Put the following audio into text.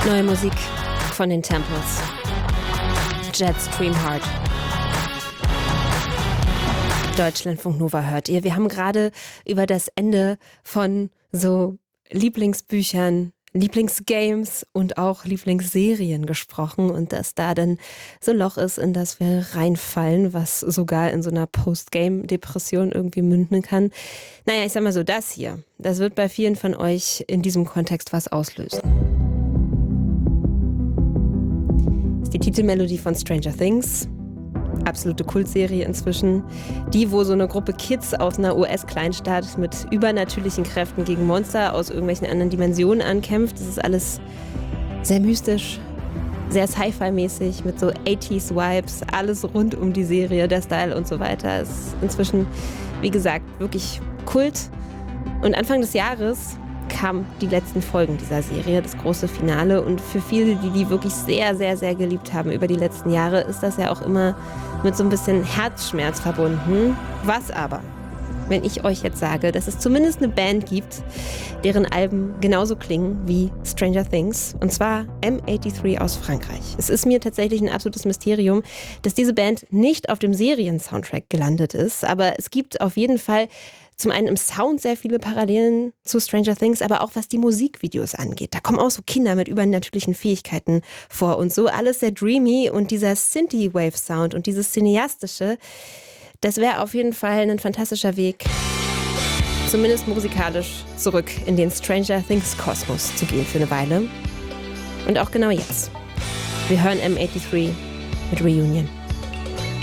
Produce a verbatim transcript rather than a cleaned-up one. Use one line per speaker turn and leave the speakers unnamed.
Neue Musik von den Temples. Jetstream Heart. Deutschlandfunk Nova hört ihr. Wir haben gerade über das Ende von so Lieblingsbüchern, Lieblingsgames und auch Lieblingsserien gesprochen und dass da dann so ein Loch ist, in das wir reinfallen, was sogar in so einer Post-Game-Depression irgendwie münden kann. Naja, ich sag mal so, das hier, das wird bei vielen von euch in diesem Kontext was auslösen. Das ist die Titelmelodie von Stranger Things. Absolute Kultserie inzwischen. Die, wo so eine Gruppe Kids aus einer U S-Kleinstadt mit übernatürlichen Kräften gegen Monster aus irgendwelchen anderen Dimensionen ankämpft. Das ist alles sehr mystisch, sehr Sci-Fi-mäßig, mit so achtziger-Vibes. Alles rund um die Serie, der Style und so weiter. Ist inzwischen, wie gesagt, wirklich Kult. Und Anfang des Jahres kamen die letzten Folgen dieser Serie, das große Finale. Und für viele, die die wirklich sehr, sehr, sehr geliebt haben über die letzten Jahre, ist das ja auch immer mit so ein bisschen Herzschmerz verbunden. Was aber, wenn ich euch jetzt sage, dass es zumindest eine Band gibt, deren Alben genauso klingen wie Stranger Things, und zwar M dreiundachtzig aus Frankreich. Es ist mir tatsächlich ein absolutes Mysterium, dass diese Band nicht auf dem Serien-Soundtrack gelandet ist, aber es gibt auf jeden Fall zum einen im Sound sehr viele Parallelen zu Stranger Things, aber auch was die Musikvideos angeht. Da kommen auch so Kinder mit übernatürlichen Fähigkeiten vor und so. Alles sehr dreamy und dieser Synthie-Wave-Sound und dieses Cineastische, das wäre auf jeden Fall ein fantastischer Weg, zumindest musikalisch zurück in den Stranger Things-Kosmos zu gehen für eine Weile. Und auch genau jetzt. Wir hören M dreiundachtzig mit Reunion.